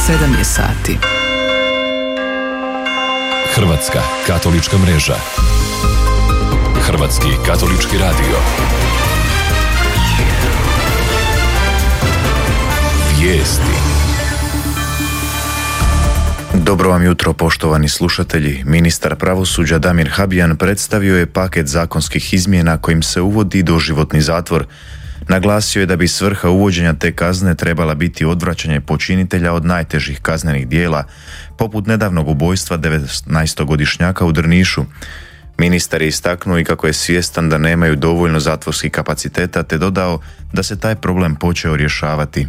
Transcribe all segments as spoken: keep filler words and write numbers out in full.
sedam je sati. Hrvatska katolička mreža. Hrvatski katolički radio. Vijesti. Dobro vam jutro, poštovani slušatelji. Ministar pravosuđa Damir Habijan predstavio je paket zakonskih izmjena kojim se uvodi doživotni zatvor. Naglasio je da bi svrha uvođenja te kazne trebala biti odvraćanje počinitelja od najtežih kaznenih dijela, poput nedavnog ubojstva devetnaestogodišnjaka u Drnišu. Ministar je istaknuo i kako je svjestan da nemaju dovoljno zatvorskih kapaciteta, te dodao da se taj problem počeo rješavati.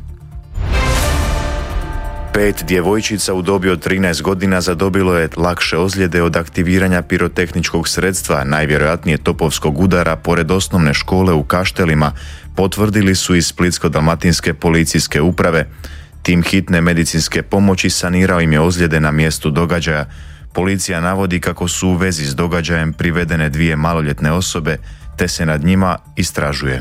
Pet djevojčica u dobi od trinaest godina zadobilo je lakše ozljede od aktiviranja pirotehničkog sredstva, najvjerojatnije topovskog udara pored osnovne škole u Kaštelima, potvrdili su iz Splitsko-dalmatinske policijske uprave. Tim hitne medicinske pomoći sanirao im je ozljede na mjestu događaja. Policija navodi kako su u vezi s događajem privedene dvije maloljetne osobe, te se nad njima istražuje.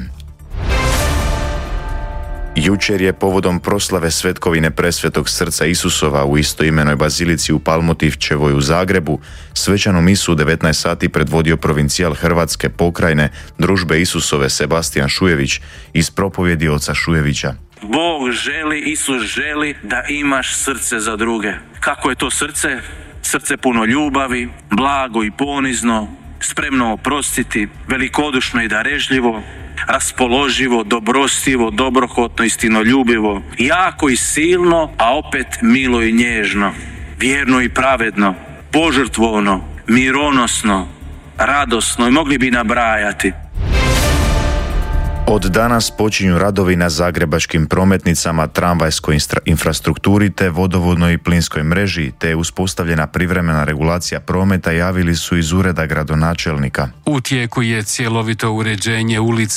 Jučer je povodom proslave svetkovine Presvetog srca Isusova u istoimenoj bazilici u Palmotivčevoj u Zagrebu svečanu misu u devetnaest sati predvodio provincijal Hrvatske pokrajine Družbe Isusove Sebastijan Šujević iz propovjedi oca Šujevića. Bog želi, Isus želi da imaš srce za druge. Kako je to srce? Srce puno ljubavi, blago i ponizno, spremno oprostiti, velikodušno i darežljivo, raspoloživo, dobrostivo, dobrohotno, istinoljubivo, jako i silno, a opet milo i nježno, vjerno i pravedno, požrtvovno, mironosno, radosno i mogli bi nabrajati. Od danas počinju radovi na zagrebačkim prometnicama, tramvajskoj infrastrukturi te vodovodnoj i plinskoj mreži, te je uspostavljena privremena regulacija prometa, javili su iz ureda gradonačelnika. U tijeku je cjelovito uređenje ulica